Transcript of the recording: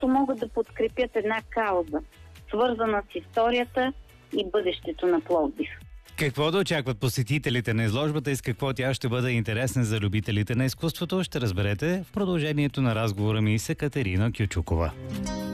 просто могат да подкрепят една кауза, свързана с историята и бъдещето на Пловдив. Какво да очакват посетителите на изложбата и с какво тя ще бъде интересна за любителите на изкуството, ще разберете в продължението на разговора ми с Екатерина Кючукова.